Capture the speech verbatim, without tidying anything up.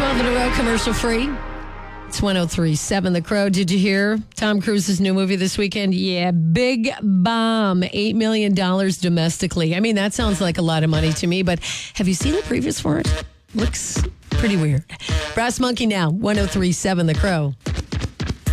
twelve in a row, commercial free. It's one oh three point seven The Crow. Did you hear Tom Cruise's new movie this weekend? Yeah, big bomb. eight million dollars domestically. I mean, that sounds like a lot of money to me, but have you seen the previews for it? Looks pretty weird. Brass Monkey now, one oh three point seven The Crow.